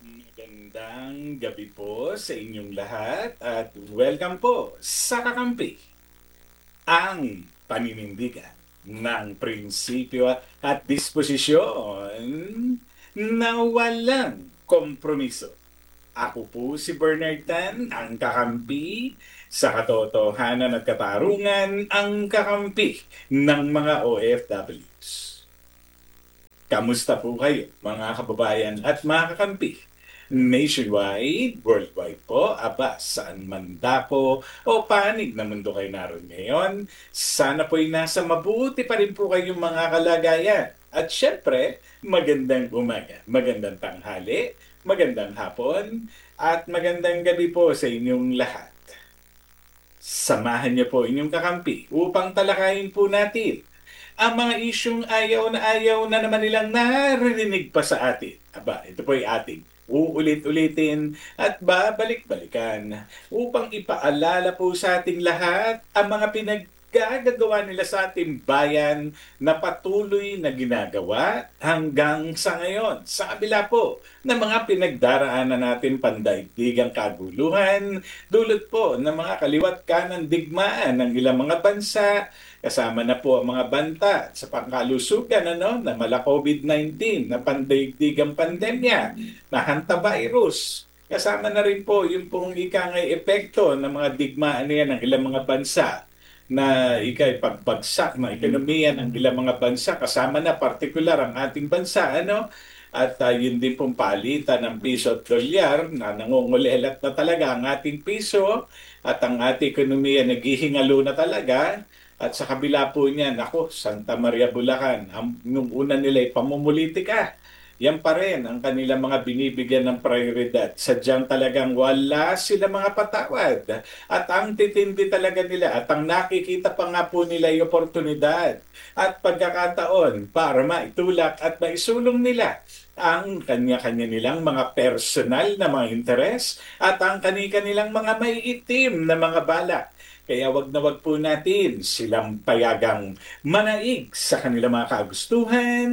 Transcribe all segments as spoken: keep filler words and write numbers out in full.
Magandang gabi po sa inyong lahat at welcome po sa Kakampi, ang paninindigan ng prinsipyo at disposisyon na walang kompromiso. Ako po si Bernard Tan, ang kakampi sa katotohanan at katarungan, ang kakampi ng mga O F Ws. Kamusta po kayo, mga kababayan at mga kakampi? Nationwide, worldwide po, aba, saan man dako o panig na mundo kayo naroon ngayon, sana po'y nasa mabuti pa rin po kayong mga kalagayan. At syempre, magandang umaga, magandang tanghali, magandang hapon, at magandang gabi po sa inyong lahat. Samahan niyo po inyong kakampi upang talakayin po natin ang mga isyong ayaw na ayaw na naman nilang naririnig pa sa atin. Aba, ito po ay ating uulit-ulitin at babalik-balikan upang ipaalala po sa ating lahat ang mga pinaggagawa nila sa ating bayan na patuloy na ginagawa hanggang sa ngayon. Sa kabila po ng mga pinagdaraanan natin pandaigdigang kaguluhan, dulot po ng mga kaliwat kanan digmaan ng ilang mga bansa, kasama na po ang mga banta sa pangkalusugan ano, na mala COVID nineteen, na pandaigdigang pandemya, na hantavirus. Kasama na rin po yung pong ikangay epekto ng mga digmaan niya ng ilang mga bansa na ikay pagbagsak ng ekonomiya ng ilang mga bansa, kasama na partikular ang ating bansa, ano? At uh, yun din pong palitan ng piso at dolyar na nangungulelat na talaga ang ating piso at ang ating ekonomiya naghihingalo na talaga. At sa kabila po niyan, ako, Santa Maria Bulacan, ang, nung una nila ay pamumulitika. Yan pa rin ang kanilang mga binibigyan ng prioridad. Sadyang talagang wala sila mga patawad. At ang titindi talaga nila at ang nakikita pa nga po nila ay oportunidad at pagkakataon para maitulak at maisulong nila ang kanya-kanya nilang mga personal na mga interes at ang kani-kanilang mga maiitim na mga balak. Kaya wag na wag po natin silang payagang manaig sa kanilang mga kagustuhan.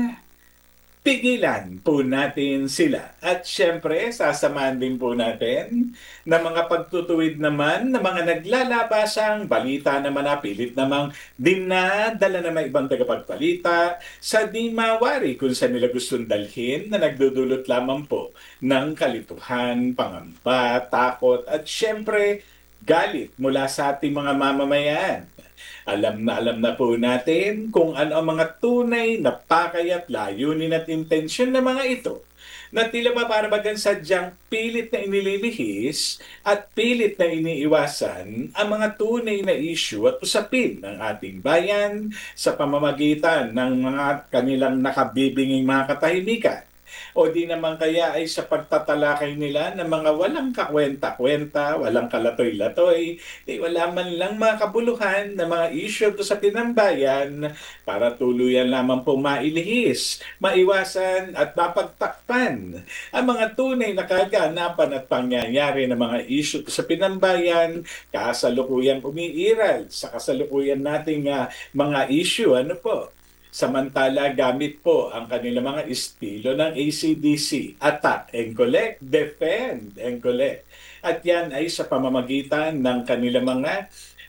Pigilan po natin sila. At syempre, sasamahan din po natin na mga pagtutuwid naman na mga naglalabasang balita naman na pilit namang dinadala na may ibang tagapagbalita sa di mawari kung saan nila gustong dalhin na nagdudulot lamang po ng kalituhan, pangamba, takot at syempre galit mula sa ating mga mamamayan. Alam na alam na po natin kung ano ang mga tunay na pakay at layunin at intensyon ng mga ito na tila ba para bagang sadyang pilit na inililihis at pilit na iniiwasan ang mga tunay na issue at usapin ng ating bayan sa pamamagitan ng mga kanilang nakabibinging mga katahimikan. O di naman kaya ay sa pagtatalakay nila ng mga walang kakwenta-kwenta, walang kalatoy-latoy, di wala man lang mga kabuluhan na mga issue to sa pinambayan para tuluyan lamang po mailihis, maiwasan at mapagtakpan ang mga tunay na kaganapan at pangyayari ng mga issue to sa pinambayan, kasalukuyang umiiral sa kasalukuyan nating uh, mga issue. Ano po? Samantala, gamit po ang kanilang mga estilo ng A C D C, attack and collect, defend and collect. At yan ay sa pamamagitan ng kanilang mga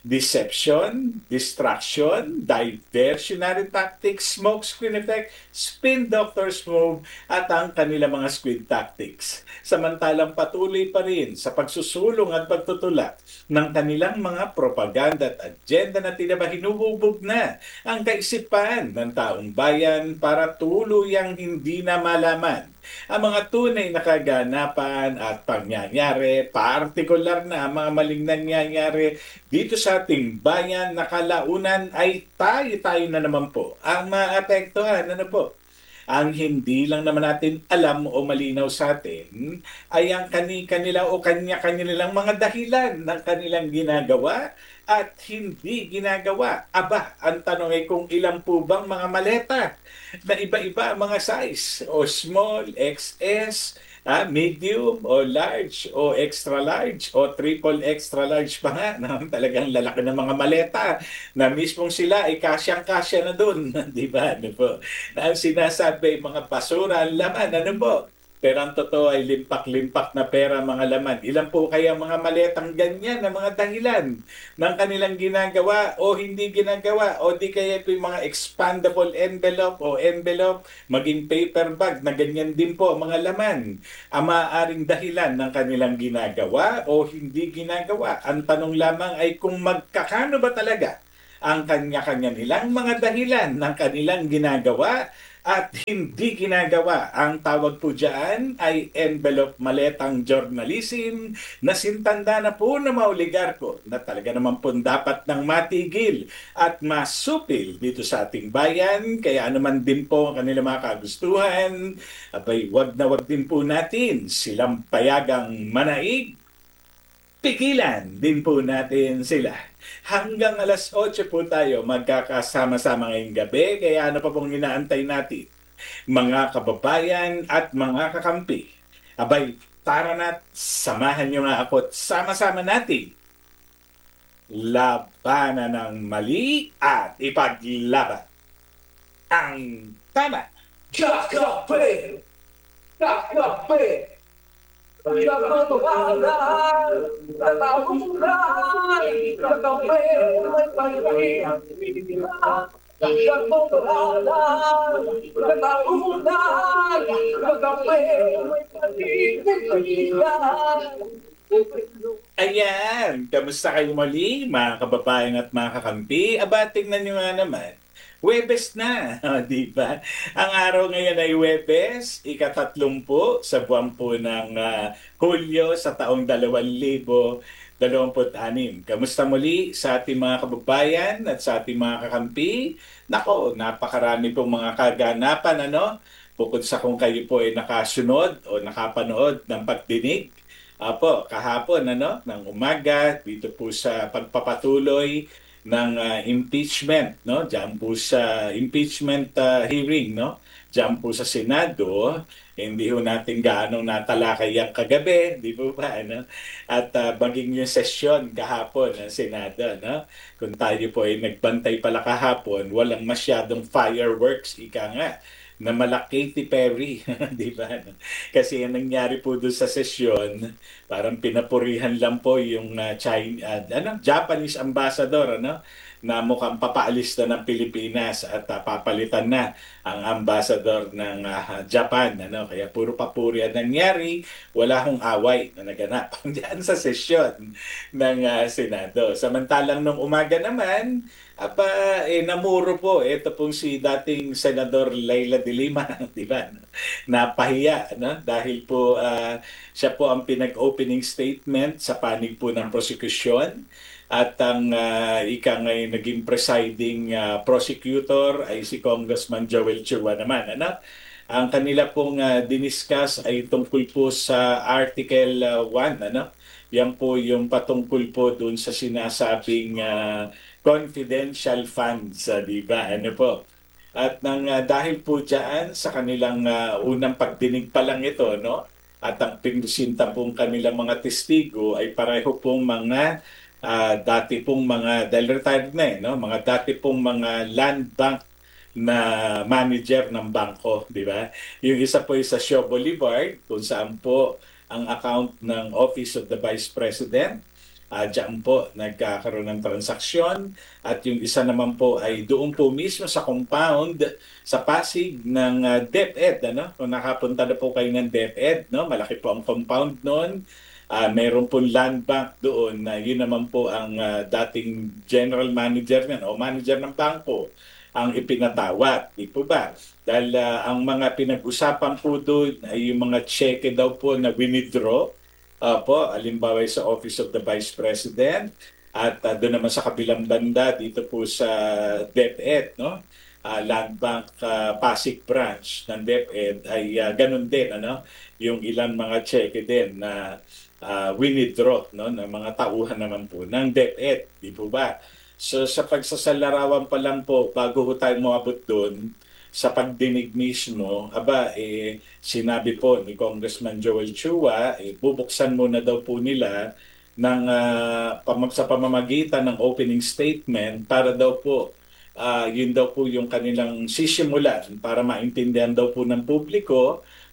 deception, distraction, diversionary tactics, smokescreen effect, spin doctor's move, at ang kanilang mga squid tactics. Samantalang patuloy pa rin sa pagsusulong at pagtutulak ng kanilang mga propaganda at agenda na tinaba hinuhubog na ang kaisipan ng taong bayan para tuluyang hindi na malaman ang mga tunay na kaganapan at pangyayari, partikular na ang mga maling nangyayari dito sa ating bayan na kalaunan ay tayo-tayo na naman po ang maapektuhan. Ano po? Ang hindi lang naman natin alam o malinaw sa atin ay ang kani-kanila o kanya-kanya nilang mga dahilan ng kanilang ginagawa at hindi ginagawa. Aba, ang tanong ay kung ilang po bang mga maleta na iba-iba ang mga size o small, X S, ah, medium o large o extra large o triple extra large pa nga na talagang lalaki ng mga maleta na mismong sila ay kasyang-kasya na doon, di ba? Ano po? Na ang sinasabi mga basura ang laman, ano po? Pero ang totoo ay limpak-limpak na pera mga laman. Ilan po kaya mga maletang ganyan na mga dahilan ng kanilang ginagawa o hindi ginagawa o di kaya ito yung mga expandable envelope o envelope maging paper bag na ganyan din po ang mga laman ang maaaring dahilan ng kanilang ginagawa o hindi ginagawa. Ang tanong lamang ay kung magkakano ba talaga ang kanya-kanya nilang mga dahilan ng kanilang ginagawa at hindi ginagawa. Ang tawag po dyan ay envelope maletang journalism na sintanda na po na maoligarko na talaga naman po dapat nang matigil at masupil dito sa ating bayan. Kaya naman din po ang kanilang mga kagustuhan, abay wag na wag din po natin silang payagang manaig, pigilan din po natin sila. Hanggang alas otso po tayo magkakasama-sama ngayong gabi, kaya ano pa pong inaantay natin? Mga kababayan at mga kakampi. Abay, tara na, samahan nyo nga ako at sama-sama natin labanan ng mali at ipaglaban ang tama. Kakape! Kakape! Katotohanan! Katahunan! Kakape! May pagkain! Katotohanan! Katahunan! Kakape! May pagkain! Ayan, kamusta kayo muli mga kababayan at mga kakampi? Aba, tingnan nyo nga naman. Huwebes na, oh, di ba? Ang araw ngayon ay Huwebes, ikatatlumpu sa buwan po ng uh, Hulyo sa taong dalawang libo dalawamput anim. Kamusta muli sa ating mga kababayan at sa ating mga kakampi? Nako, napakarami pong mga kaganapan, ano? Bukod sa kung kayo po ay nakasunod o nakapanood ng pagdinig. Apo, kahapon, ano, ng umaga, dito po sa pagpapatuloy ng uh, impeachment, no? Diyan po sa impeachment uh, hearing, no? Diyan po sa Senado, hindi ho natin gaano natalakay ang kagabi, di po ba, ano? At uh, maging yung sesyon kahapon ng Senado, no? Kung tayo po ay nagbantay pala kahapon, walang masyadong fireworks, ika nga na mala Katy Perry, di ba? Kasi ang nangyari po doon sa sesyon, parang pinapurihan lang po yung uh, China, uh, ano, Japanese ambassador, ano, na mukhang papaalis na ng Pilipinas at uh, papalitan na ang ambassador ng uh, Japan, ano. Kaya puro papuri ang nangyari, wala hong away na naganap diyan sa sesyon ng uh, Senado. Samantalang nung umaga naman, apa, eh, namuro po, ito pong si dating Senador Leila de Lima, di ba? Napahiya, no? Dahil po uh, siya po ang pinag-opening statement sa panig po ng prosecution at ang uh, ika ngayon naging presiding uh, prosecutor ay si Congressman Joel Chua naman, ano? Ang kanila pong uh, diniscuss ay tungkol po sa Article uh, one, ano? Yan po yung patungkol po doon sa sinasabing uh, confidential funds, uh, di ba? Ano po? At nang uh, dahil po diyan sa kanilang uh, unang pagdinig pa lang ito, no? At ang pinusinta pong kanilang mga testigo ay pareho pong mga uh, dati pong mga, dahil retired na eh, no? Mga dati pong mga land bank na manager ng bangko, di ba? Yung isa po ay sa Shaw Boulevard, kung saan po ang account ng Office of the Vice President. Uh, diyan po nagkakaroon ng transaksyon at yung isa naman po ay doon po mismo sa compound sa Pasig ng uh, DepEd, ano? Kung nakapunta na po kayo ng DepEd, no? Malaki po ang compound noon. Uh, meron po land bank doon na yun naman po ang uh, dating general manager niyan o manager ng bangko ang ipinatawag, di po ba? Dahil uh, ang mga pinag-usapan po doon ay yung mga cheque daw po na winidraw. Uh, po, alimbawa sa Office of the Vice President at uh, doon naman sa kabilang banda dito po sa DepEd, no? Uh, Land Bank uh, Pasig branch ng DepEd ay uh, ganun din, ano? Yung ilang mga cheque din na uh, winidraw, no? Ng mga tauhan naman po ng DepEd, di po ba? So sa pagsasalarawan pa lang po bago po tayo umabot doon sa pagdinig mismo, aba, eh, sinabi po ni Congressman Joel Chua, eh, bubuksan muna daw po nila ng, uh, pam- sa pamamagitan ng opening statement para daw po, uh, yun daw po yung kanilang sisimulan para maintindihan daw po ng publiko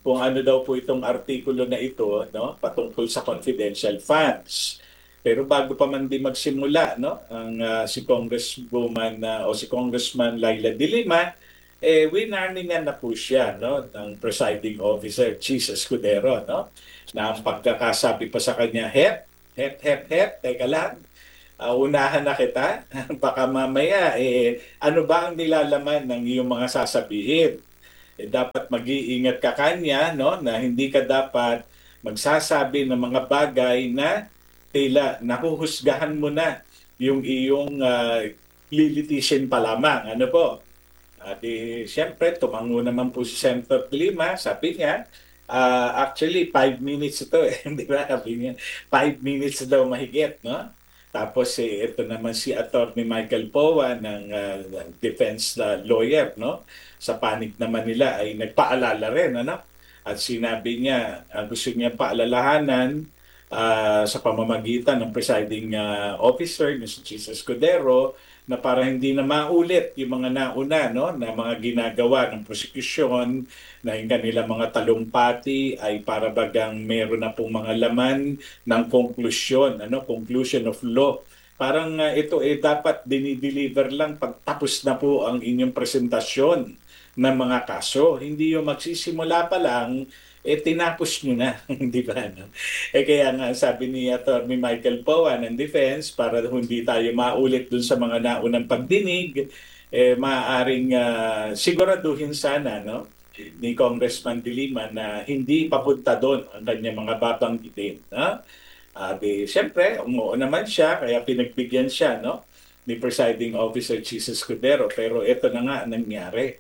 kung ano daw po itong artikulo na ito, no, patungkol sa confidential funds. Pero bago pa man din magsimula, no, ang ah, si Congresswoman ah, o si Congressman Laila De Lima, eh winarningan na po siya, no, ng presiding officer Chis Escudero, no, na ang pagkakasabi pa sa kanya, hep, hep, hep, hep, teka lang, ah, unahan na kita, baka mamaya, eh, ano ba ang nilalaman ng iyong mga sasabihin? Eh, dapat mag-iingat ka kanya, no, na hindi ka dapat magsasabi ng mga bagay na tila nahuhusgahan mo na yung iyong uh, lilitisin pa lamang. Ano po? At eh, siyempre, tumango naman po si Senator De Lima, sabi niya, ah, actually, five minutes ito eh, di ba? Sabi niya, five minutes daw mahigit, no? Tapos eh, ito naman si Attorney Michael Powa ng ah, defense ah, lawyer, no? Sa panig naman nila ay nagpaalala rin, ano? At sinabi niya, ah, gusto niya paalalahanan ah, sa pamamagitan ng presiding ah, officer, ni si Chis Escudero, na para hindi na maulit yung mga nauna, no, na mga ginagawa ng prosekusyon, na yung kanilang mga talumpati ay para bagang meron na pong mga laman ng konklusyon, ano, conclusion of law. Parang uh, ito eh dapat dinideliver lang pagtapos na po ang inyong presentasyon ng mga kaso. Hindi yung magsisimula pa lang, eh tinapos nyo na, di ba? No? Eh kaya nga sabi ni Attorney Michael Powa ng Defense, para hindi tayo maulit dun sa mga naunang pagdinig, eh maaaring uh, siguraduhin sana, no, ni Congressman De Lima na hindi papunta doon ang kanyang mga babanggitin. No? Uh, di, siyempre, umuo naman siya, kaya pinagbigyan siya, no, ni Presiding Officer Chis Escudero. Pero ito na nga ang nangyari.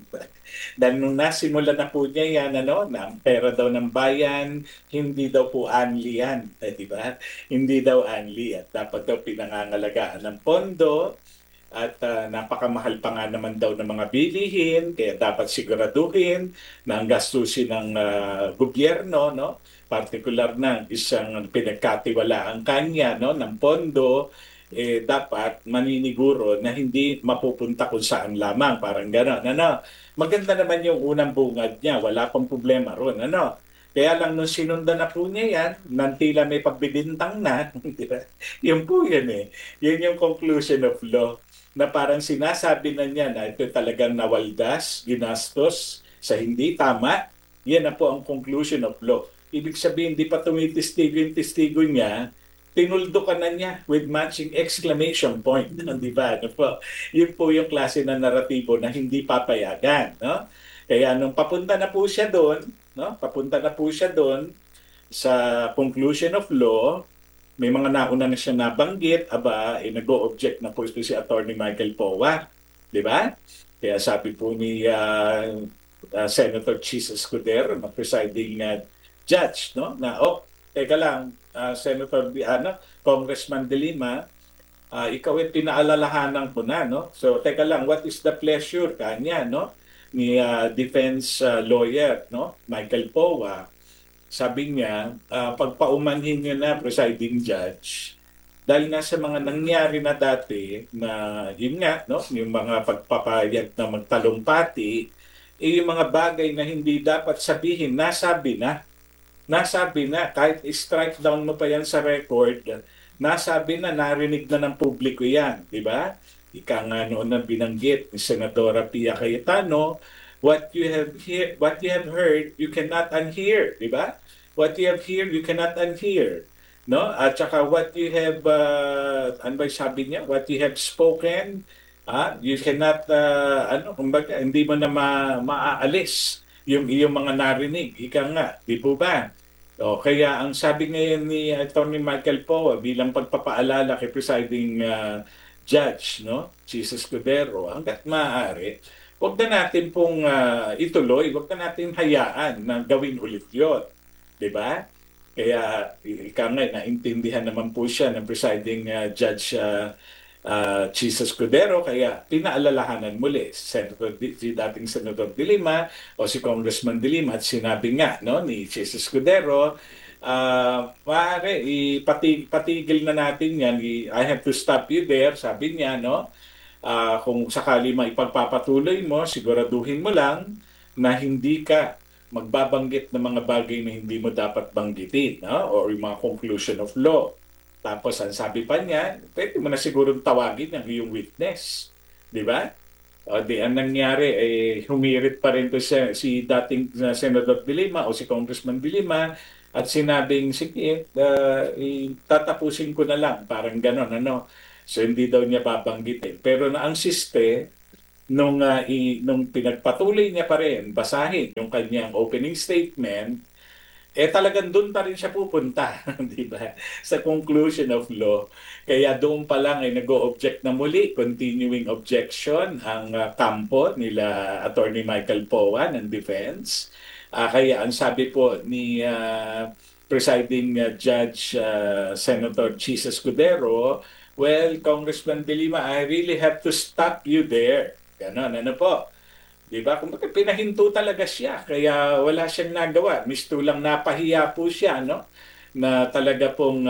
Dahil nung nasimula na po niya yan, ano, na ang pera daw ng bayan, hindi daw po anli yan. Eh, di ba? Hindi daw anli. At dapat daw pinangangalagaan ng pondo. At uh, napakamahal pa nga naman daw ng mga bilihin. Kaya dapat siguraduhin na ang gastusin ng uh, gobyerno, no, partikular na isang pinagkatiwalaan kanya, no, ng pondo, eh, dapat maniniguro na hindi mapupunta kung saan lamang. Parang gano'n. Ano? Maganda naman yung unang bungad niya. Wala pang problema ron. Ano? Kaya lang nung sinundan na po niya yan, nang tila may pagbibintang na, di ba? Yun po yun eh. Yun yung conclusion of law na parang sinasabi na niya na ito talagang nawaldas, ginastos sa hindi tama. Yan na po ang conclusion of law. Ibig sabihin, di pa tumitistigo yung testigo niya, tinuldo ka na niya with matching exclamation point. Di ba? Ano po? Yun po yung klase ng naratibo na hindi papayagan. No? Kaya nung papunta na po siya doon, no? papunta na po siya doon sa conclusion of law, may mga nauna na siya nabanggit, aba, eh, nag-o-object na po ito si Attorney Michael Powa. Di ba? Kaya sabi po ni uh, uh, Senator Chis Escudero, na presiding uh, judge, no? na, oh, teka lang, uh, Senator, ano, Congressman De Lima, uh, ikaw ay pinaalalahanan ko na, no? So, teka lang, what is the pleasure kanya, no? Ni uh, defense uh, lawyer, no? Michael Powa. Sabi niya, uh, pagpaumanhin niyo na, presiding judge, dahil nga sa mga nangyari na dati, na yun nga, no? Yung mga pagpapayag na magtalumpati, eh, yung mga bagay na hindi dapat sabihin, nasabi na. Nasabi na, kahit strike down mo pa yan sa record, nasabi na, narinig na ng publiko yan, di ba? Ika nga noon na binanggit ni Senadora Pia Cayetano, what you have hear, what you have heard, you cannot unhear, di ba? What you have heard, you cannot unhear. No? At saka what you have, uh, ano ba sabi niya? What you have spoken, ah, you cannot, uh, ano, kumbaga, hindi mo na ma maaalis yung iyong mga narinig. Ika nga, di po ba? O, kaya ang sabi ngayon ni Attorney Michael Powa bilang pagpapaalala kay presiding uh, judge, no, Chis Escudero, hanggat maaari, huwag na natin pong uh, ituloy, huwag na natin hayaan na gawin ulit yun. Di ba? Kaya, ika nga, naintindihan naman po siya ng presiding uh, judge uh, uh, Chis Escudero, kaya pinaalalahanan muli si, Senator, si dating Senator De Lima o si Congressman De Lima, at sinabi nga, no, ni Chis Escudero, uh, maaari, ipatig, patigil na natin yan, I, I have to stop you there, sabi niya, no, uh, kung sakali maipagpapatuloy mo, siguraduhin mo lang na hindi ka magbabanggit ng mga bagay na hindi mo dapat banggitin, no? Or yung mga conclusion of law. Tapos ang sabi pa niya, pwede mo na sigurong tawagin ang iyong witness. Di ba? O di, ang nangyari, eh, humirit pa rin to siya, si dating uh, Senator De Lima o si Congressman De Lima at sinabing, sige, uh, tatapusin ko na lang, parang ganon, ano. So hindi daw niya babanggitin. Pero na ang siste, nung, uh, i, nung pinagpatuloy niya pa rin, basahin yung kanyang opening statement, eh talagang doon pa rin siya pupunta, di ba? Sa conclusion of law. Kaya doon pa lang ay nag-o-object na muli, continuing objection ang uh, kampo nila Attorney Michael Poa ng defense. Ah, kaya ang sabi po ni uh, presiding uh, Judge uh, Senator Chis Escudero, well, Congressman De Lima, I really have to stop you there. Ganon, ano po? Di ba? Kung pinahinto talaga siya, kaya wala siyang nagawa. Misto lang napahiya po siya, no? Na talaga pong,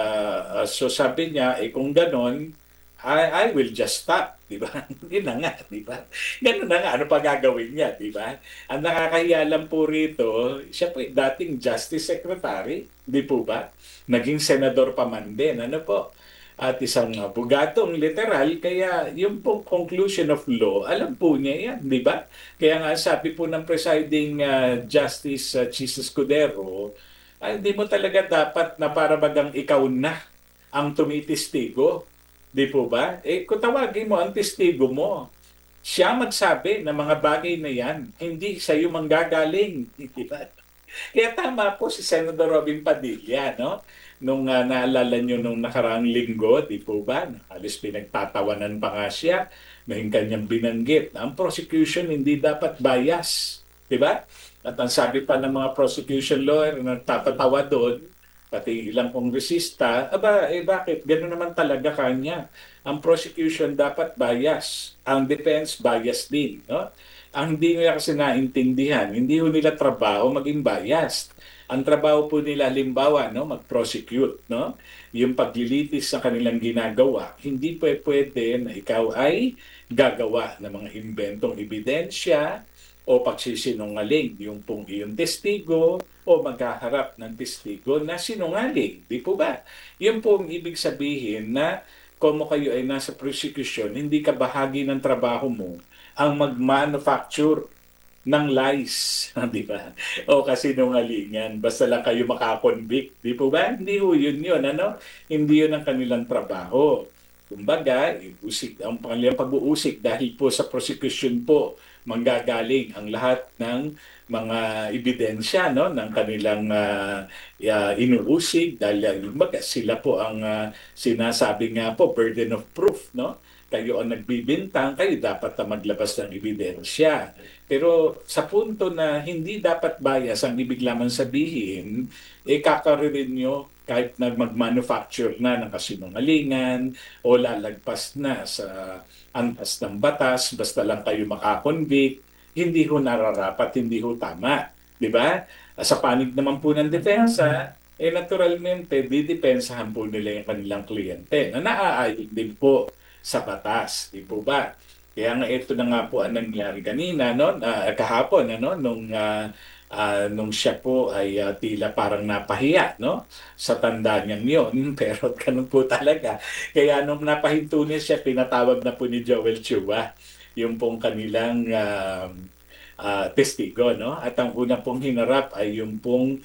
uh, so sabi niya, eh kung ganon, I, I will just stop, di ba? Hindi na nga, di ba? Ganun na nga, ano pa gagawin niya, di ba? Ang nakakahiya lang po rito, siya po dating Justice Secretary, di po ba? Naging senador pa man din, ano po? At isang abogadong literal, kaya yung pong conclusion of law, alam po niya yan, di ba? Kaya nga sabi po ng presiding uh, Justice uh, Chis Escudero, ay, hindi mo talaga dapat na para bagang ikaw na ang tumitistigo. Di po ba? Eh, kung tawagin mo ang testigo mo, siya magsabi ng mga bagay na yan, hindi sa iyo manggagaling. Di ba? Kaya tama po si Senator Robin Padilla, no? Nung uh, naalala nyo nung nakaraang linggo, di po ba? Halos pinagtatawanan pa nga siya ng kanyang binanggit. Ang prosecution hindi dapat bias, di ba? At ang sabi pa ng mga prosecution lawyer na nagtatatawa doon, pati ilang kongresista, aba, eh bakit? Gano'n naman talaga kanya. Ang prosecution dapat bias. Ang defense bias din, no? Ang hindi nila kasi naintindihan, hindi ho nila trabaho maging biased. Ang trabaho po nila, halimbawa, no, mag-prosecute, no? Yung paglilitis sa kanilang ginagawa, hindi po pwede na ikaw ay gagawa ng mga inventong ebidensya o pagsisinungaling, yung pong iyong testigo o maghaharap ng testigo na sinungaling. Di po ba? Yun pong ibig sabihin na kung kayo ay nasa prosecution, hindi ka bahagi ng trabaho mo ang mag-manufacture ng lies, di ba? O kasinungalingan, basta lang kayo makakonvict, di po ba? Hindi ho yun yun, ano? Hindi yun ang kanilang trabaho. Kumbaga, usik, ang kanilang pag-uusik dahil po sa prosecution po, manggagaling ang lahat ng mga ebidensya, no, ng kanilang uh, uh, inuusig dahil uh, sila po ang uh, sinasabi nga po burden of proof, no? Kayo ang nagbibintang, kayo dapat na maglabas ng ebidensya. Pero sa punto na hindi dapat bias ang ibig lamang sabihin, eh kakaroon nyo kahit na mag-manufacture na ng kasinungalingan o lalagpas na sa antas ng batas, basta lang kayo makakonvict, hindi ho nararapat, hindi ho tama. Di ba? Sa panig naman po ng depensa, eh naturalmente, didepensahan po nila yung kanilang kliyente na naaayon din po sa batas, di po ba? Kaya nga ito na nga po ang nangyari kanina, no? Uh, kahapon, ano? Nung, uh, uh, nung siya po ay uh, tila parang napahiya, no? Sa tanda niyang yun, pero ganun po talaga. Kaya nung napahinto niya siya, pinatawag na po ni Joel Chua, yung pong kanilang uh, uh, testigo, no? At ang una pong hinarap ay yung pong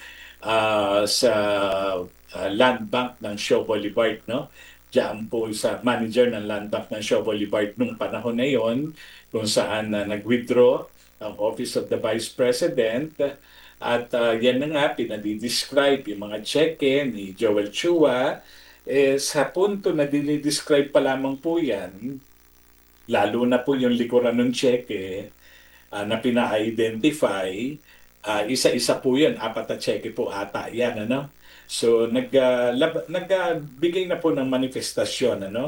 uh, sa uh, land bank ng Shaw Boulevard, no? Diyan po sa manager ng land bank ng Shaw Boulevard nung panahon na yon, kung saan uh, nag-withdraw ang Office of the Vice President at uh, yan na nga pinadidescribe yung mga cheque ni Joel Chua. Eh, sa punto na dinidescribe pa lamang po yan, lalo na po yung likuran ng cheque uh, na pina-identify, uh, isa-isa po yan, apat na cheque po ata yan, ano? So nag uh, lab, nagbigay uh, na po ng manifestasyon, ano,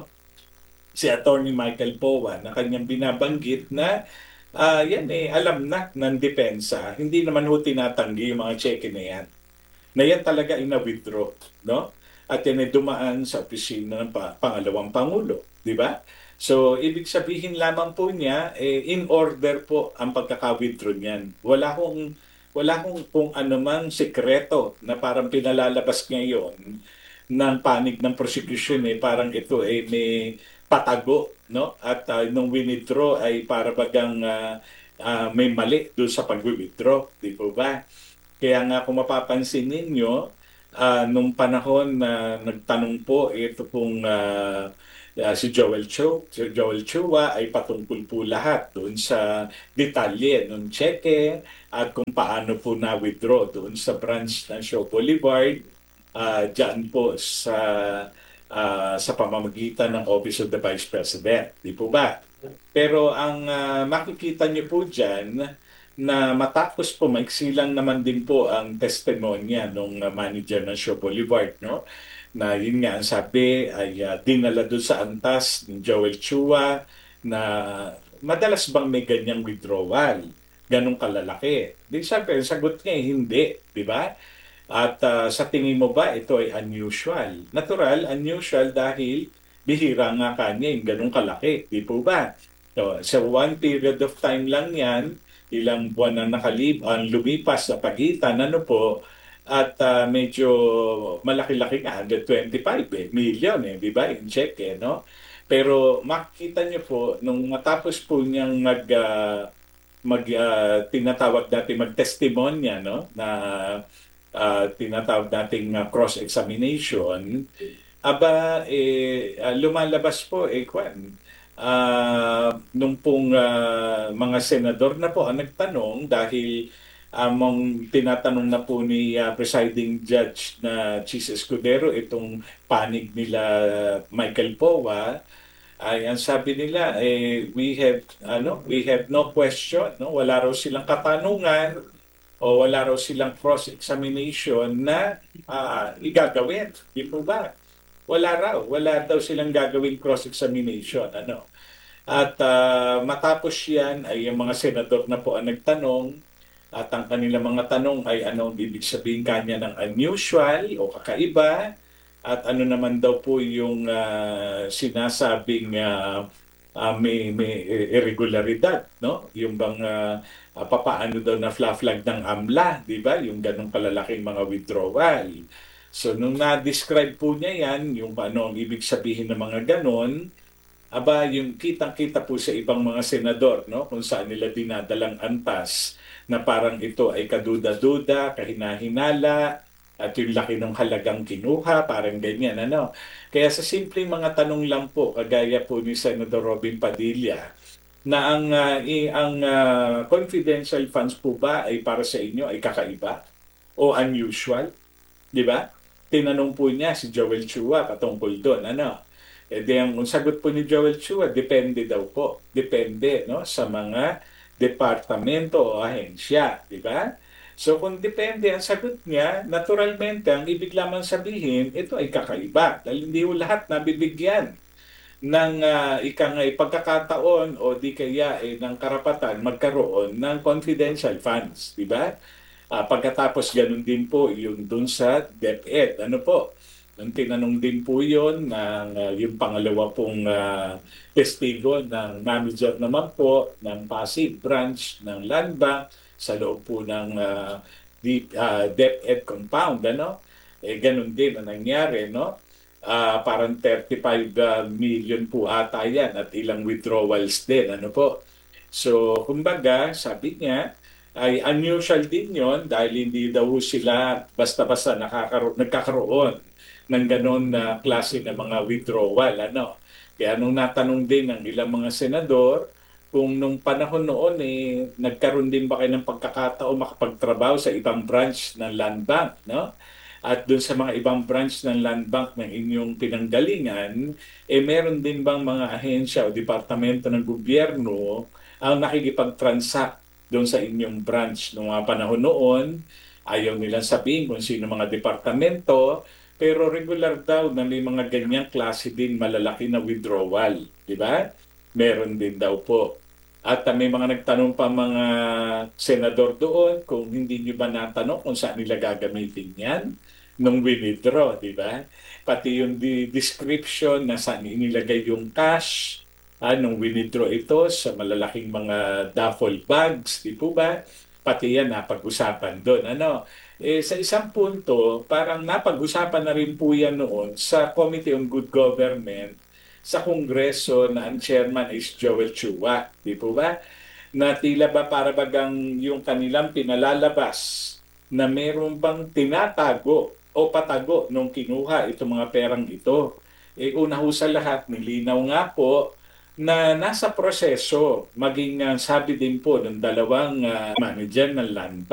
si Attorney Michael Poa na kanyang binabanggit na uh, yan eh alam na ng depensa, hindi naman ho tinatanggi yung mga cheque na yan. Na yan talaga ina-withdraw, no? At yan ay dumaan sa opisina ng pa- pangalawang pangulo, di ba? So ibig sabihin lamang po niya eh, in order po ang pagkaka-withdraw niyan. Wala hong wala kung, kung ano mang sikreto na parang pinalalabas ngayon ng panig ng prosecution eh parang ito eh may patago, no? At uh, nung withdraw ay para bagang ah, ah, may mali doon sa pag-withdraw, di po ba? Kaya nga kung mapapansin ninyo, ah, nung panahon na nagtanong po ito pong ah, ah, si Joel Cho, si Joel Chua ay patungkol po lahat doon sa detalye ng cheque at kung paano po na-withdraw doon sa branch ng Shaw Boulevard, ah dyan po sa ah, sa pamamagitan ng Office of the Vice President. Di po ba? Pero ang ah, makikita niyo po dyan na matapos po, maiksi lang naman din po ang testimonya nung uh, manager ng Shaw Boulevard, no? Na yun nga, ang sabi ay uh, dinala doon sa antas ni Joel Chua na madalas bang may ganyang withdrawal? Ganong kalalaki. Di sabi, sagot niya, eh, hindi. Di ba? At uh, sa tingin mo ba ito ay unusual? Natural, unusual dahil bihira nga kanya yung ganong kalaki. Di po ba? So, sa one period of time lang yan, ilang buwan na nakalib, ang lumipas sa pagitan, ano po, at ah, medyo malaki-laki nga, hanggang twenty-five eh, million eh, di ba, in check eh, no? Pero makikita niyo po, nung matapos po niyang mag, ah, mag ah, tinatawag natin mag-testimonya, no? Na ah, tinatawag nating ah, cross-examination, aba, eh, ah, lumalabas po, eh, kwan, ah, nung pong ah, mga senador na po ang nagtanong dahil among tinatanong na po ni ah, presiding judge na Chis Escudero itong panig nila Michael Powa ay ang sabi nila eh we have ano we have no question, no, wala raw silang katanungan o wala raw silang cross examination na ah, igagawin, di po ba? Wala raw, wala daw silang gagawing cross-examination. Ano? At ah, matapos yan ay yung mga senador na po ang nagtanong at ang kanilang mga tanong ay ano ang ibig sabihin kanya ng unusual o kakaiba at ano naman daw po yung ah, sinasabing ah, ah, may, may irregularidad, no? Yung bang ah, ah, papaano daw na flag ng AMLA, di ba? Yung ganong kalalaking mga withdrawal. So, nung na-describe po niya yan, yung ano ang ibig sabihin ng mga ganon, aba, yung kitang-kita po sa ibang mga senador, no? Kung saan nila dinadalang antas na parang ito ay kaduda-duda, kahinahinala, at yung laki ng halagang kinuha, parang ganyan, ano? Kaya sa simpleng mga tanong lang po, kagaya po ni Senator Robin Padilla, na ang, ah, i- ang ah, confidential funds po ba ay para sa inyo ay kakaiba o unusual? Di ba? Tinanong po niya si Joel Chua patungkol doon. Ano? E di ang sagot po ni Joel Chua, depende daw po. Depende, no, sa mga departamento o ahensya. Di ba? So kung depende ang sagot niya, naturalmente ang ibig lamang sabihin, ito ay kakaiba. Dahil hindi ho lahat nabibigyan ng uh, ikang ipagkakataon o di kaya eh, ng karapatan magkaroon ng confidential funds. Di ba? Ah, pagkatapos ganun din po yung dun sa DepEd. Ano po? Nung tinanong din po yun ng ah, yung pangalawa pong ah, testigo ng manager naman po ng Pasig branch ng Land Bank sa loob po ng ah, D- ah, DepEd compound. Ano? Eh, ganun din ang nangyari, no? Ah, parang thirty-five ah, million po ata yan at ilang withdrawals din. Ano po? So, kumbaga, sabi niya, ay unusual din yon dahil hindi daw sila basta-basta nakakaro- nagkakaroon ng ganon na klase ng mga withdrawal. Ano? Kaya nung natanong din ng ilang mga senador, kung nung panahon noon eh, nagkaroon din ba kayo ng pagkakataon makapagtrabaho sa ibang branch ng Land Bank, no? At doon sa mga ibang branch ng Land Bank ng inyong pinanggalingan, eh meron din bang mga ahensya o departamento ng gobyerno ang nakikipag-transact doon sa inyong branch noong mga panahon noon? Ayaw nilang sabihin kung sino mga departamento, pero regular daw na may mga ganyang klase din malalaki na withdrawal. Di ba? Meron din daw po. At uh, may mga nagtanong pa mga senador doon kung hindi nyo ba natanong kung saan nila gagamitin yan nung withdraw, di ba? Pati yung di- description na saan inilagay yung cash, ah, nung withdraw ito sa malalaking mga duffel bags, di po ba? pati yan napag-usapan doon. Ano? Eh, sa isang punto, parang napag-usapan na rin po yan noon sa Committee on Good Government sa Kongreso na ang chairman is Joel Chua. Di po ba? Na tila ba para bagang yung kanilang pinalalabas na meron pang tinatago o patago nung kinuha itong mga perang ito. Eh, una ho sa lahat, nilinaw nga po na nasa proseso, maging uh, sabi din po ng dalawang uh, manager ng land